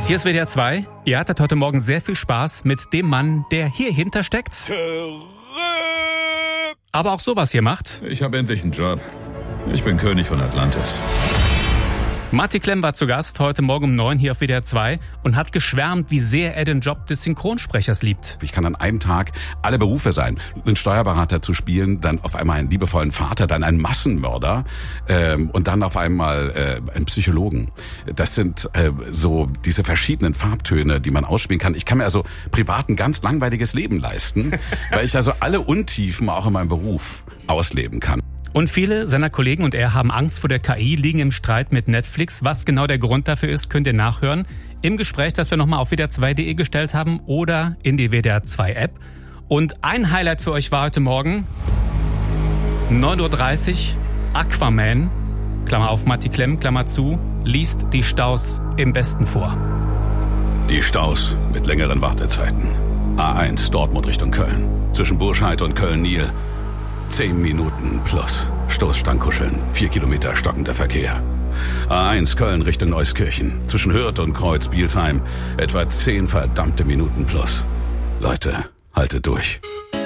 Hier ist WDR 2. Ihr hattet heute Morgen sehr viel Spaß mit dem Mann, der hier hinter steckt. Aber auch sowas hier macht. Ich habe endlich einen Job. Ich bin König von Atlantis. Matti Klemm war zu Gast heute Morgen um 9 hier auf WDR 2 und hat geschwärmt, wie sehr er den Job des Synchronsprechers liebt. Ich kann an einem Tag alle Berufe sein. Einen Steuerberater zu spielen, dann auf einmal einen liebevollen Vater, dann einen Massenmörder und dann auf einmal einen Psychologen. Das sind so diese verschiedenen Farbtöne, die man ausspielen kann. Ich kann mir also privat ein ganz langweiliges Leben leisten, weil ich also alle Untiefen auch in meinem Beruf ausleben kann. Und viele seiner Kollegen und er haben Angst vor der KI, liegen im Streit mit Netflix. Was genau der Grund dafür ist, könnt ihr nachhören im Gespräch, das wir nochmal auf WDR2.de gestellt haben oder in die WDR2 App. Und ein Highlight für euch war heute Morgen 9:30 Uhr, Aquaman, Klammer auf Matti Klemm, Klammer zu, liest die Staus im Westen vor. Die Staus mit längeren Wartezeiten. A1 Dortmund Richtung Köln. Zwischen Burscheid und Köln-Niel. 10 Minuten plus. Stoßstangenkuscheln. 4 Kilometer stockender Verkehr. A1 Köln Richtung Neuskirchen. Zwischen Hürth und Kreuz-Bielsheim. Etwa 10 verdammte Minuten plus. Leute, haltet durch.